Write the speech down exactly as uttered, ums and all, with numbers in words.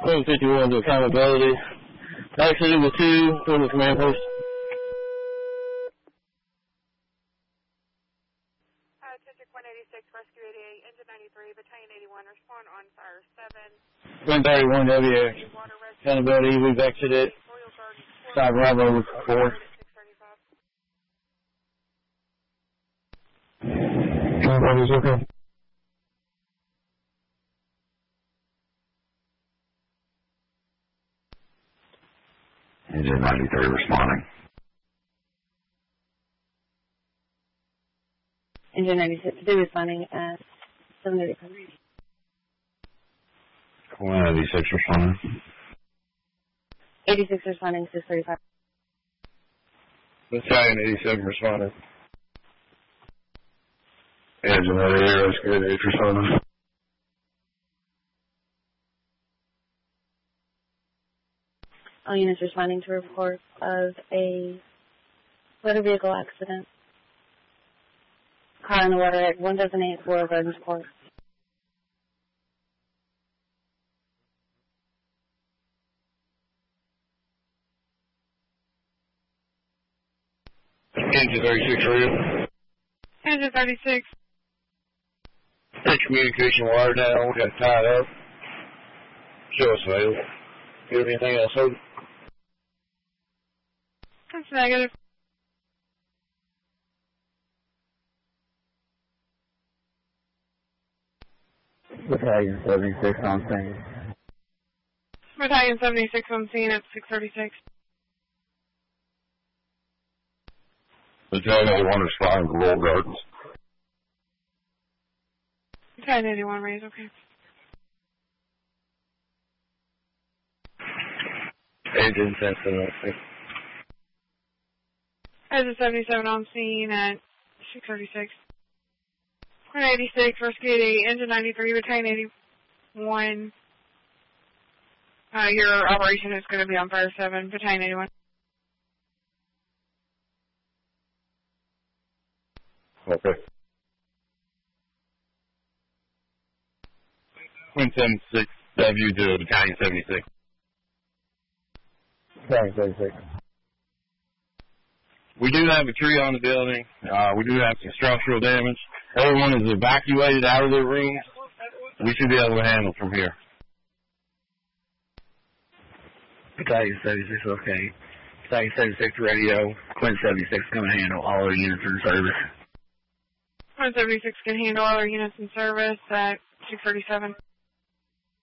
Queen fifty-one to accountability. Accident with two, to the command post. Uh, District one eighty-six, Rescue eighty-eight, Engine ninety-three, Battalion eighty-one, respond on fire seven. Queen thirty-one, W X. Accountability, we've exited. Side Bravo with four. Everybody's okay. Engine ninety-three responding. Engine ninety-six, two responding at seven eighty-five. Queen eighty-six responding. eighty-six responding, six thirty-five. Battalion eighty-seven responding. Engine eighty-eight, Rescue eighty-eight responding. All units responding to report of a motor vehicle accident. Car in the water at one dozen eight four Gardens Court. Engine thirty-six, radio. Engine thirty-six. Take communication wire down, we got it tied up. Show us available. You have anything else, Hogan? That's negative. Battalion seventy-six on scene. Battalion seventy-six on scene at six thirty-six. Battalion eighty-one responding to Royal Gardens. Battalion eighty-one, raise, okay. Engine seven on scene. Engine seventy-seven on scene at six thirty-six. Queen eighty-six, Rescue eighty-eight, Engine ninety-three, Battalion eighty-one. Uh, your operation is going to be on fire seven, Battalion eighty-one. Okay. Queen seventy-six, W to Battalion seventy-six. Battalion seventy-six. We do have a tree on the building. Uh, we do have some structural damage. Everyone is evacuated out of their rooms. We should be able to handle from here. Battalion seventy-six, okay. Battalion seventy-six radio. Quinn seventy-six is going to handle all our units in service. Quinn seventy-six can handle all our units in service at six thirty-seven.